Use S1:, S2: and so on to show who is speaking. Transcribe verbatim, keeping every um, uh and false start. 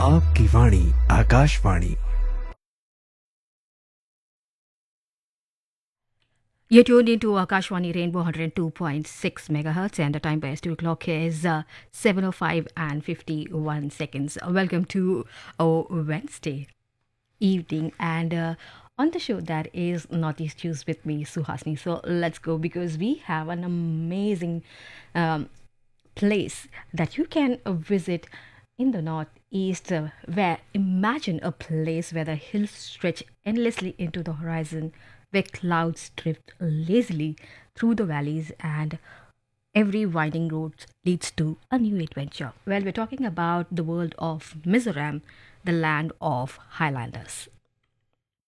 S1: आपकी वाणी Akashvani.
S2: You're tuned into Akashwani Rainbow one oh two point six megahertz, and the time by studio clock is uh, seven oh five and fifty-one seconds. Welcome to our Wednesday evening, and uh, on the show that is Northeast News with me, Suhasini. So let's go because we have an amazing um, place that you can uh, visit in the northeast, uh, where imagine a place where the hills stretch endlessly into the horizon, where clouds drift lazily through the valleys, and every winding road leads to a new adventure. Well, we're talking about the world of Mizoram, the land of Highlanders.